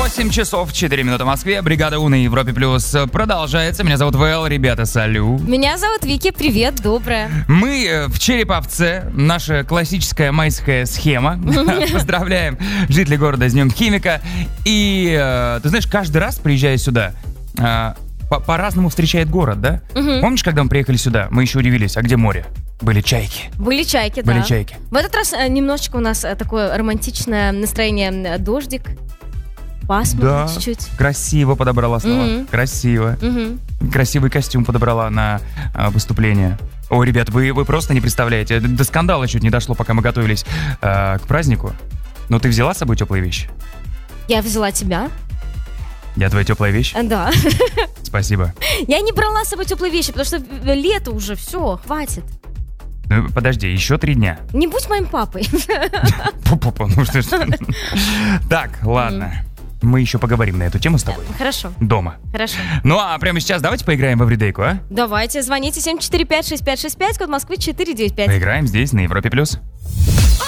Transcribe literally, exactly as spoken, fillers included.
восемь часов четыре минуты в Москве. Бригада У на Европе Плюс продолжается. Меня зовут Вэл. Ребята, салю. Меня зовут Вики. Привет, доброе. Мы в Череповце. Наша классическая майская схема. Поздравляем жителей города с Днем Химика. И ты знаешь, каждый раз, приезжая сюда, по-разному встречает город, да? Помнишь, когда мы приехали сюда, мы еще удивились, а где море? Были чайки. Были чайки, да. Были чайки. В этот раз немножечко у нас такое романтичное настроение. Дождик, пасмурно Да, чуть-чуть. красиво подобрала слова. Мгм. Красиво. Мгм. Красивый костюм подобрала на а, выступление. О, ребят, вы, вы просто не представляете. До скандала чуть не дошло, пока мы готовились а, к празднику. Но ты взяла с собой теплые вещи? Я взяла тебя. Я твоя теплая вещь? А, Да. Спасибо. Я не брала с собой теплые вещи, потому что лето уже, все, хватит. Ну, подожди, еще три дня. Не будь моим папой. Пу-пу-пу, ну что ж. Так, ладно. Мы еще поговорим на эту тему с тобой. Хорошо, Дома. хорошо. Ну, а прямо сейчас давайте поиграем в эвридейку, а? Давайте, звоните семь четыре пять шесть пять шесть пять, код Москвы четыре девять пять. Поиграем здесь, на Европе+. плюс.